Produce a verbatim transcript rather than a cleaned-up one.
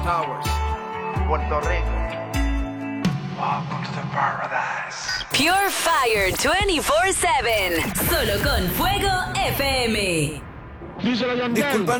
Towers, Puerto Rico. Welcome to the paradise. Pure Fire veinticuatro siete. Solo con Fuego F M. Díselo, John Disculpa,